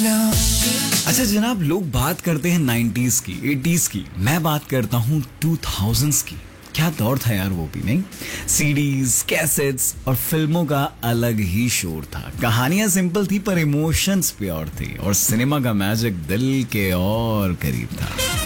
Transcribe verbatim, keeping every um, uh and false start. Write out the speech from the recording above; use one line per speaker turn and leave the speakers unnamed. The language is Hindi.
अच्छा जनाब, लोग बात करते हैं नाइन्टीज की, एटीज की, मैं बात करता हूँ टू थाउजेंड्स की। क्या दौर था यार वो भी, नहीं? सीडीज, कैसेट्स और फिल्मों का अलग ही शोर था। कहानियां सिंपल थी पर इमोशंस प्योर थे और सिनेमा का मैजिक दिल के और करीब था।